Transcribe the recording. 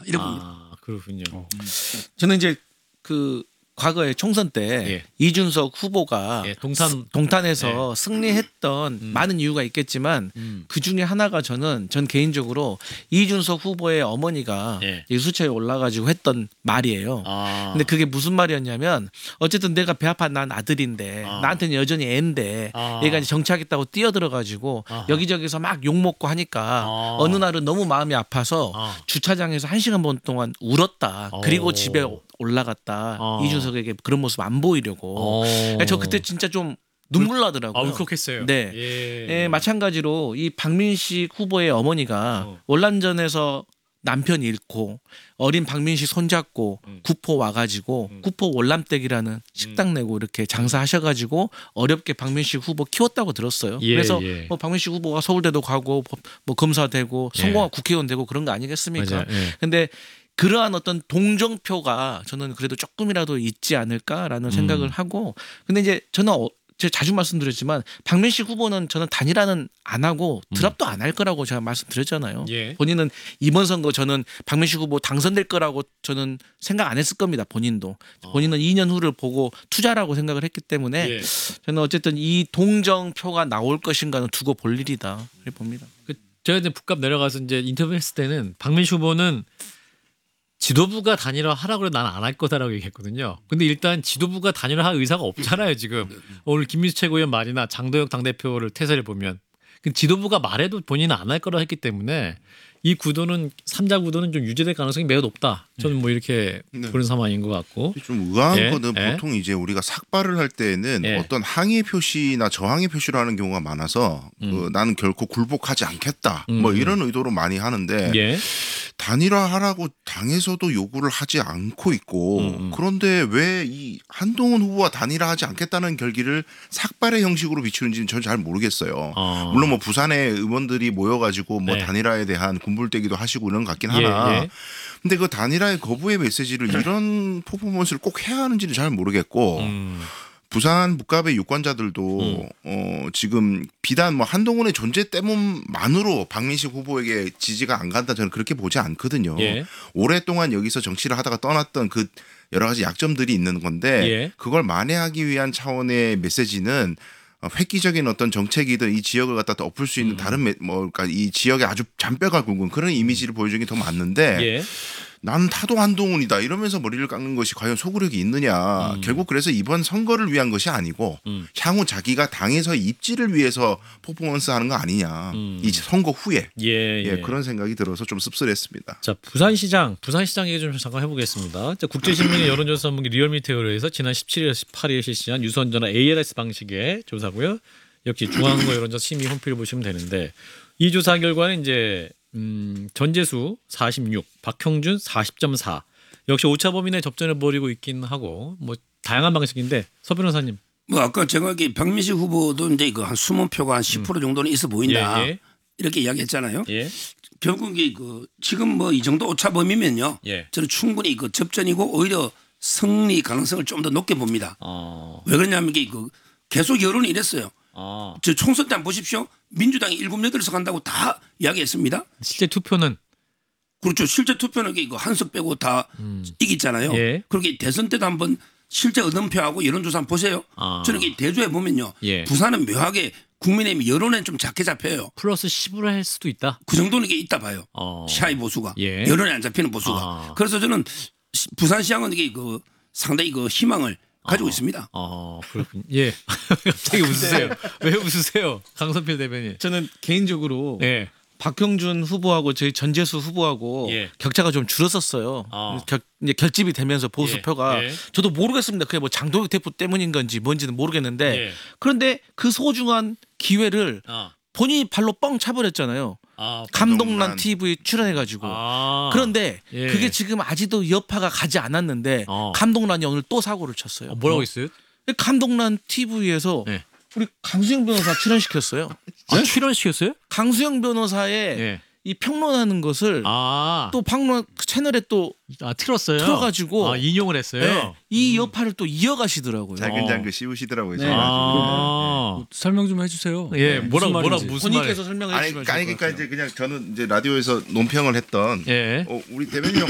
이렇게 봅니다. 그렇군요. 저는 이제 그 과거에 총선 때 이준석 후보가 동탄에서 승리했던 많은 이유가 있겠지만 그 중에 하나가 전 개인적으로 이준석 후보의 어머니가 수차에 올라가지고 했던 말이에요. 근데 그게 무슨 말이었냐면 어쨌든 내가 배 아파 난 아들인데 나한테는 여전히 애인데 얘가 이제 정치하겠다고 뛰어들어가지고 여기저기서 막 욕먹고 하니까 어느 날은 너무 마음이 아파서 주차장에서 1시간 반 동안 울었다. 그리고 집에 올라갔다. 이준석에게 그런 모습 안 보이려고. 저 그때 진짜 좀 눈물 나더라고요. 울컥했어요. 네. 예, 마찬가지로 이 박민식 후보의 어머니가 월남전에서 남편 잃고 어린 박민식 손잡고 구포 와가지고 구포 월남댁이라는 식당 내고 이렇게 장사하셔가지고 어렵게 박민식 후보 키웠다고 들었어요. 그래서 뭐 박민식 후보가 서울대도 가고 뭐 검사되고 성공한 국회의원 되고 그런 거 아니겠습니까? 근데 그러한 어떤 동정표가 저는 그래도 조금이라도 있지 않을까라는 생각을 하고 근데 이제 저는 제가 자주 말씀드렸지만 박민식 후보는 저는 단일화는 안 하고 드랍도 안 할 거라고 제가 말씀드렸잖아요. 본인은 이번 선거 저는 박민식 후보 당선될 거라고 저는 생각 안 했을 겁니다. 본인은 2년 후를 보고 투자라고 생각을 했기 때문에 저는 어쨌든 이 동정표가 나올 것인가는 두고 볼 일이다 이렇게 봅니다. 제가 이제 북갑 내려가서 이제 인터뷰했을 때는 박민식 후보는 지도부가 단일화 하라고 해도 나는 안 할 거다라고 얘기했거든요. 근데 일단 지도부가 단일화할 의사가 없잖아요 지금. 오늘 김민수 최고위원 말이나 장도혁 당대표를 태세를 보면 지도부가 말해도 본인은 안 할 거라고 했기 때문에 이 구도는 3자 구도는 좀 유지될 가능성이 매우 높다. 저는 뭐 이렇게 보는 상황인 것 같고. 좀 의아한 거는 보통 이제 우리가 삭발을 할 때는 어떤 항의 표시나 저항의 표시를 하는 경우가 많아서 나는 결코 굴복하지 않겠다. 뭐 이런 의도로 많이 하는데 단일화하라고 당에서도 요구를 하지 않고 있고 그런데 왜 이 한동훈 후보와 단일화하지 않겠다는 결기를 삭발의 형식으로 비추는지는 저는 잘 모르겠어요. 물론 뭐 부산의 의원들이 모여가지고 뭐 단일화에 대한 군불대기도 하시고 이런 것 같긴 하나 근데 그 단일화의 거부의 메시지를 이런 퍼포먼스를 꼭 해야 하는지는 잘 모르겠고 부산 북갑의 유권자들도 지금 비단 뭐 한동훈의 존재 때문만으로 박민식 후보에게 지지가 안 간다 저는 그렇게 보지 않거든요. 오랫동안 여기서 정치를 하다가 떠났던 그 여러 가지 약점들이 있는 건데 그걸 만회하기 위한 차원의 메시지는 획기적인 어떤 정책이든 이 지역을 갖다 더 엎을 수 있는 다른 그러니까 이 지역에 아주 잔뼈가 굵은 그런 이미지를 보여주는 게 더 맞는데 나는 타도 한동훈이다 이러면서 머리를 깎는 것이 과연 소구력이 있느냐. 결국 그래서 이번 선거를 위한 것이 아니고 향후 자기가 당에서 입지를 위해서 퍼포먼스 하는 거 아니냐. 이 선거 후에 그런 생각이 들어서 좀 씁쓸했습니다. 자 부산시장 얘기 좀 잠깐 해보겠습니다. 자, 국제신문의 여론조사 전문기 리얼미터에서 지난 17일, 18일 실시한 유선전화 ALS 방식의 조사고요. 역시 중앙선거 여론조사 심의 홈페이지를 보시면 되는데 이 조사 결과는 이제 전재수 46, 박형준 40.4. 역시 오차 범위 내 접전을 벌이고 있긴 하고 뭐 다양한 방식인데 서 변호사님. 뭐 아까 정확히 박민식 후보도 이제 그 한 숨은 표가 한 10% 정도는 있어 보인다. 이렇게 이야기했잖아요. 결국 그 지금 뭐 이 정도 오차 범위면요. 저는 충분히 그 접전이고 오히려 승리 가능성을 좀 더 높게 봅니다. 왜 그러냐면 이게 그 계속 여론이 이랬어요. 저 총선 때 한번 보십시오. 민주당이 7, 8석 간다고 다 이야기했습니다. 실제 투표는? 그렇죠. 실제 투표는 이거 한석 빼고 다 이겼잖아요. 그렇게 대선 때도 한번 실제 얻은 표하고 여론조사 한번 보세요. 저는 이게 대조해 보면요. 부산은 묘하게 국민의힘 여론에 좀 작게 잡혀요. 플러스 10으로 할 수도 있다. 그 정도는 이게 있다 봐요. 시야의 보수가. 여론에 안 잡히는 보수가. 그래서 저는 부산시장은 이게 그 상당히 그 희망을 가지고 있습니다. 그렇군요. 갑자기 웃으세요. 왜 웃으세요, 강선필 대변인? 저는 개인적으로 박형준 후보하고 저희 전재수 후보하고 격차가 좀 줄었었어요. 이제 결집이 되면서 보수표가 저도 모르겠습니다. 그게 뭐 장도혁 대표 때문인 건지 뭔지는 모르겠는데 그런데 그 소중한 기회를 본인이 발로 뻥 차버렸잖아요. 감동란 TV 출연해가지고 그런데 그게 지금 아직도 여파가 가지 않았는데 감동란이 오늘 또 사고를 쳤어요. 뭐라고 했어요? 감동란 TV에서 우리 강수영 변호사 출연시켰어요. 출연시켰어요? 강수영 변호사의 이 평론하는 것을 또 방론 채널에 또 틀었어요. 틀어가지고 인용을 했어요. 이 여파를 또 이어가시더라고요. 잘근잘근 씌우시더라고요. 설명 좀 해주세요. 뭐라고 무슨 본인께서 설명해 주시면 그러니까 이제 그냥 저는 이제 라디오에서 논평을 했던 우리 대변인